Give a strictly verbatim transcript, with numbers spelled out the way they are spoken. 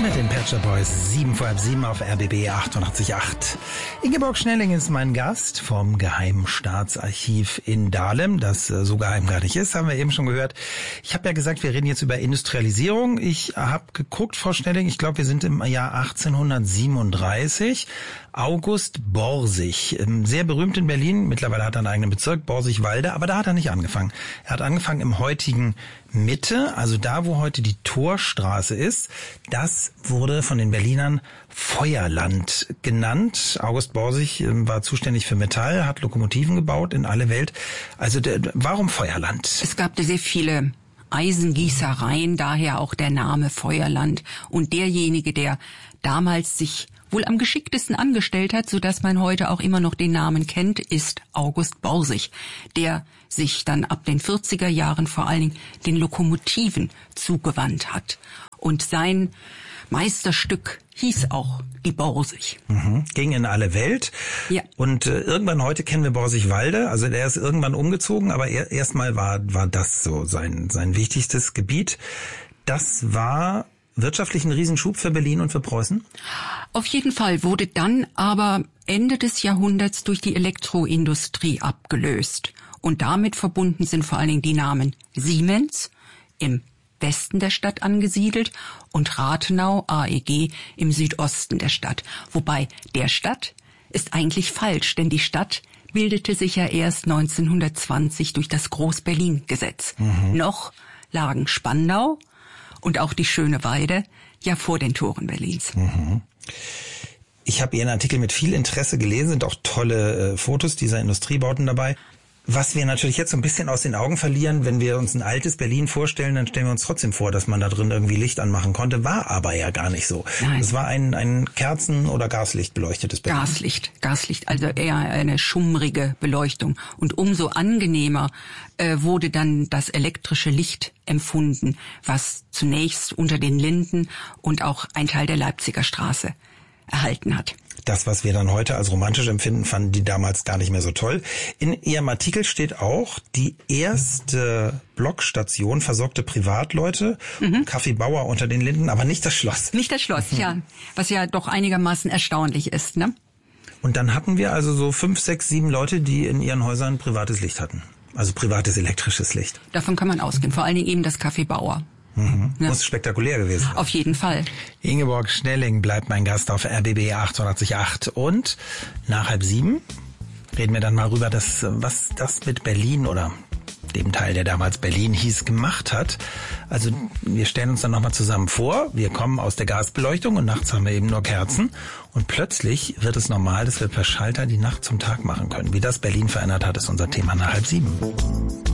Mit den Pet Shop Boys, sieben vor halb sieben auf R B B achtundachtzig Komma acht. Ingeborg Schnelling ist mein Gast vom Geheimen Staatsarchiv in Dahlem, das äh, so geheim gar nicht ist, haben wir eben schon gehört. Ich habe ja gesagt, wir reden jetzt über Industrialisierung. Ich habe geguckt, Frau Schnelling, ich glaube, wir sind im Jahr achtzehnhundertsiebenunddreißig. August Borsig, sehr berühmt in Berlin, mittlerweile hat er einen eigenen Bezirk, Borsigwalde, aber da hat er nicht angefangen. Er hat angefangen im heutigen Mitte, also da, wo heute die Torstraße ist. Das wurde von den Berlinern Feuerland genannt. August Borsig war zuständig für Metall, hat Lokomotiven gebaut in alle Welt. Also der, warum Feuerland? Es gab da sehr viele Eisengießereien, daher auch der Name Feuerland. Und derjenige, der damals sich wohl am geschicktesten angestellt hat, sodass man heute auch immer noch den Namen kennt, ist August Borsig, der sich dann ab den vierziger Jahren vor allen Dingen den Lokomotiven zugewandt hat. Und sein Meisterstück hieß auch die Borsig. Mhm. Ging in alle Welt. Ja. Und äh, irgendwann heute kennen wir Borsigwalde. Also der ist irgendwann umgezogen, aber er, erstmal war war das so sein sein wichtigstes Gebiet. Das war wirtschaftlich ein Riesenschub für Berlin und für Preußen? Auf jeden Fall, wurde dann aber Ende des Jahrhunderts durch die Elektroindustrie abgelöst. Und damit verbunden sind vor allen Dingen die Namen Siemens im Westen der Stadt angesiedelt und Rathenau, A E G, im Südosten der Stadt. Wobei der Stadt ist eigentlich falsch, denn die Stadt bildete sich ja erst neunzehnhundertzwanzig durch das Groß-Berlin-Gesetz. Mhm. Noch lagen Spandau und auch die Schöne Weide ja vor den Toren Berlins. Mhm. Ich habe Ihren Artikel mit viel Interesse gelesen, sind auch tolle äh, Fotos dieser Industriebauten dabei. Was wir natürlich jetzt so ein bisschen aus den Augen verlieren, wenn wir uns ein altes Berlin vorstellen, dann stellen wir uns trotzdem vor, dass man da drin irgendwie Licht anmachen konnte, war aber ja gar nicht so. Nein. Es war ein, ein Kerzen- oder Gaslicht beleuchtetes Berlin. Gaslicht, Gaslicht, also eher eine schummrige Beleuchtung. Und umso angenehmer äh, wurde dann das elektrische Licht empfunden, was zunächst unter den Linden und auch ein Teil der Leipziger Straße erhalten hat. Das, was wir dann heute als romantisch empfinden, fanden die damals gar nicht mehr so toll. In Ihrem Artikel steht auch, die erste Blockstation versorgte Privatleute, mhm. Kaffee Bauer unter den Linden, aber nicht das Schloss. Nicht das Schloss, mhm. ja. Was ja doch einigermaßen erstaunlich ist, ne? Und dann hatten wir also so fünf, sechs, sieben Leute, die in ihren Häusern privates Licht hatten. Also privates elektrisches Licht. Davon kann man ausgehen. Vor allen Dingen eben das Kaffee Bauer. Mhm. Ja. Muss spektakulär gewesen sein. Auf jeden Fall. Ingeborg Schnelling bleibt mein Gast auf R B B achtundachtzig Komma acht. Und nach halb sieben reden wir dann mal rüber, dass, was das mit Berlin oder dem Teil, der damals Berlin hieß, gemacht hat. Also wir stellen uns dann nochmal zusammen vor, wir kommen aus der Gasbeleuchtung und nachts haben wir eben nur Kerzen und plötzlich wird es normal, dass wir per Schalter die Nacht zum Tag machen können. Wie das Berlin verändert hat, ist unser Thema nach halb sieben.